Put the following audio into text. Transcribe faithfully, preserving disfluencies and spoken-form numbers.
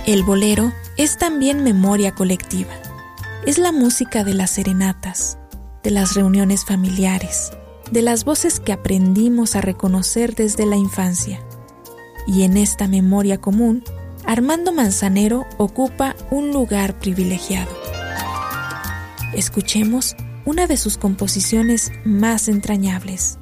El bolero es también memoria colectiva. Es la música de las serenatas, de las reuniones familiares, de las voces que aprendimos a reconocer desde la infancia. Y en esta memoria común, Armando Manzanero ocupa un lugar privilegiado. Escuchemos una de sus composiciones más entrañables,